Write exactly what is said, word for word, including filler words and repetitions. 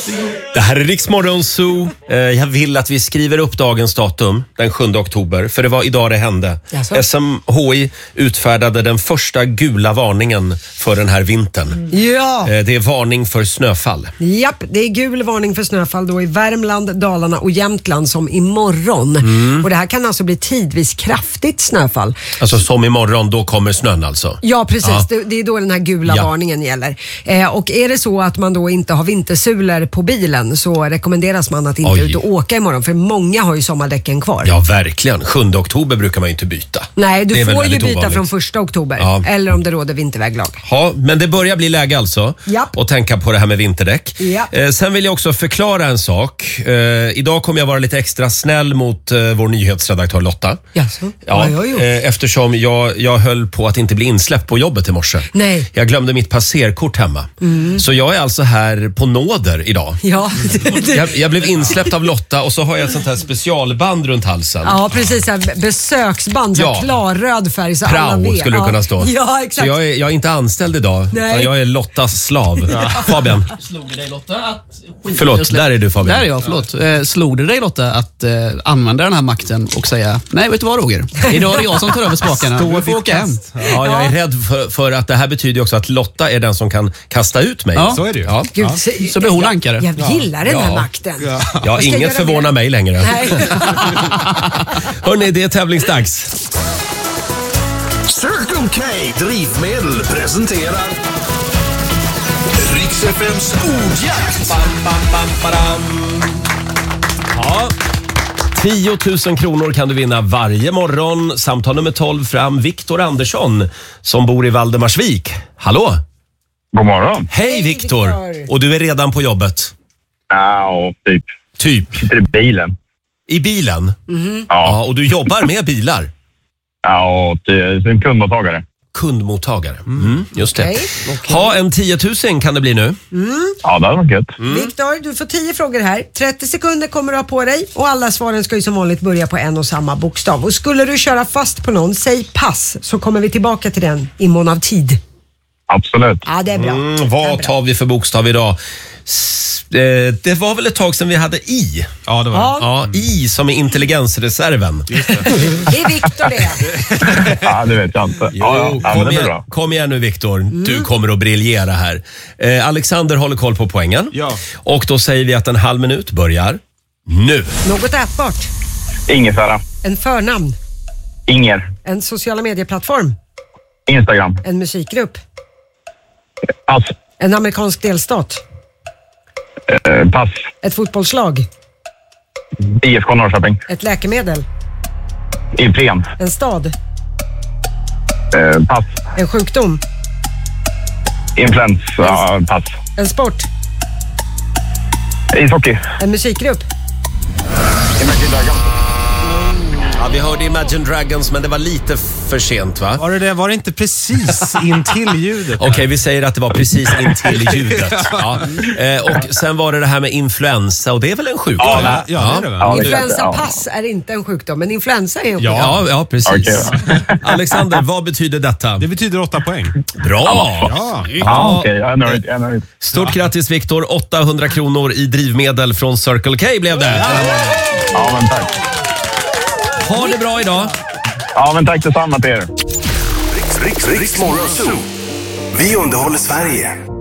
Det här är Rix Morgon Zoo. Jag vill att vi skriver upp dagens datum, den sjunde oktober. För det var idag det hände. Jaså? S M H I utfärdade den första gula varningen för den här vintern. Ja. Det är varning för snöfall. Japp, det är gul varning för snöfall då i Värmland, Dalarna och Jämtland som imorgon. Mm. Och det här kan alltså bli tidvis kraftigt snöfall. Alltså som imorgon, då kommer snön alltså? Ja, precis. Ja. Det, det är då den här gula Ja. varningen gäller. Eh, och är det så att man då inte har vintersulor på bilen så rekommenderas man att inte Oj. ut och åka imorgon. För många har ju sommardäcken kvar. Ja, verkligen. sjunde oktober brukar man ju inte byta. Nej, du Det är väl får ju väldigt byta ovanligt. från första oktober. Ja. Eller om det råder vinterväglag. Ja, men det börjar bli läge alltså. Japp. Och tänka på det här med vinterdäck. Japp. Eh, sen vill jag också förklara en sak. Eh, idag kommer jag vara lite extra snäll mot eh, vår nyhetsredaktör Lotta. Jaså? Ja, Vad har jag gjort? eh, eftersom jag, jag höll på att inte bli insläppt på jobbet i morse. Nej. Jag glömde mitt passerkort hemma. Så jag är alltså här på nåder idag. Ja, Jag, jag blev insläppt av Lotta och så har jag ett sånt här specialband runt halsen. ja, precis. Så här besöksband, så här Ja. klar-röd färg. Så alla Prao vet. skulle det Ja. kunna stå. Ja, exakt. Så jag är, jag är inte anställd idag, Nej. utan jag är Lottas slav. Fabian, Slog det dig Lotta att... förlåt, där är du Fabian. Där är jag, förlåt. Eh, slog det dig Lotta att eh, använda den här makten och säga nej, vet du vad Roger? Idag är det jag som tar över spakarna. Du får åka hem. Ja, jag är rädd för, för att det här betyder också att Lotta är den som kan kasta ut mig. Ja. Så är det ju. Ja. Gud, Ja. så, Så blir hon ankare. Jag gillar den här Ja. makten. Ja, Vad ska jag inget göra förvånar mer? mig längre. Nej. Hörrni, det är tävlingsdags. Circle K Drivmedel presenterar Rix F M's ordjakt. Ja. tio tusen kronor kan du vinna varje morgon. Samtal nummer tolv fram. Viktor Andersson som bor i Valdemarsvik. Hallå? God morgon. Hej Viktor. Viktor. Och du är redan på jobbet? Ja, typ. Typ. Sitter i bilen. I bilen? Mhm. Ja, och du jobbar med bilar? Ja, till en kundmottagare. Kundmottagare. Mm, just det. Okej, okej. Ha, en tiotusen kan det bli nu. Ja, det hade varit gött. Viktor, du får tio frågor här. trettio sekunder kommer du ha på dig och alla svaren ska ju som vanligt börja på en och samma bokstav. Och skulle du köra fast på någon, säg pass så kommer vi tillbaka till den i mån av tid. Absolut. Ja, det är bra. Mm, Det är vad bra. tar vi för bokstav idag? S- eh, det var väl ett tag sedan vi hade I. Ja, det var Ja. Ja, I som är intelligensreserven. Det är Viktor det. Ja, det vet jag inte. Jo, Ja, ja. Ja, men kom, det blir igen, bra. kom igen nu Viktor. Mm. Du kommer att briljera här. Eh, Alexander håller koll på poängen. Ja. Och då säger vi att en halv minut börjar nu. Något ätbart. Ingefära. En förnamn. Inger. En sociala medieplattform. Instagram. En musikgrupp. Pass. En amerikansk delstat. Eh, pass. Ett fotbollslag. I F K Norrköping. Ett läkemedel. Ipren. En stad. Eh, pass. En sjukdom. Influensa. Pass. En sport. Ishockey. En musikgrupp. Imagine Dragons. Ja, vi hörde Imagine Dragons, men det var lite för sent va? Var det, det, var det inte precis in till ljudet? Okej, vi säger att det var precis intill ljudet. Ja. Eh, och sen var det det här med influensa och det är väl en sjukdom? Ja, Ja, ja, det är det väl? Ja, det är klart. Influensapass är inte en sjukdom, men influensa är en sjukdom. Ja, ja precis. Okej, Alexander, vad betyder detta? Det betyder åtta poäng. Bra! Ja. Ja, okej. Jag är nöjd. Jag är nöjd. Stort grattis Viktor, åttahundra kronor i drivmedel från Circle K blev det. Ja, men tack. Ha det bra idag. Ja, men tack detsamma till er. Rix, Rix, Rix Morgon Zoo. Vi underhåller Sverige.